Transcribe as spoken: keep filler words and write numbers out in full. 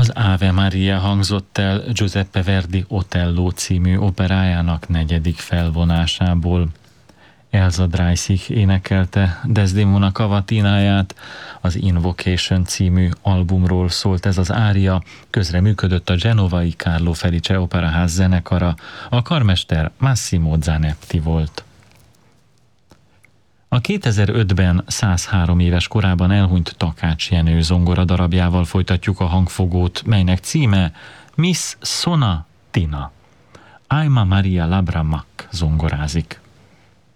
Az Ave Maria hangzott el Giuseppe Verdi Otello című operájának negyedik felvonásából. Elza Dreisig énekelte Desdemona Cavatináját, az Invocation című albumról szólt ez az ária, közreműködött a genovai Carlo Felice Operaház zenekara, a karmester Massimo Zanetti volt. A kétezer-ötben százhárom éves korában elhunyt Takács Jenő zongora darabjával folytatjuk a hangfogót, melynek címe Miss Sona Tina. Alma Maria Labra Mack zongorázik.